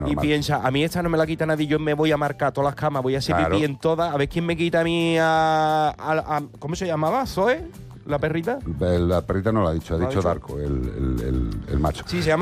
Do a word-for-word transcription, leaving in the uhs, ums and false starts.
Y piensa, a mí esta no me la quita nadie, yo me voy a marcar todas las camas, voy a hacer Claro. pipí en todas, a ver quién me quita a mí a, a- a- ¿cómo se llamaba? ¿Zoe? ¿La perrita? La perrita no lo ha dicho, ha ¿Lo ha dicho dicho? Darko, el, el, el, el macho. Sí, se llama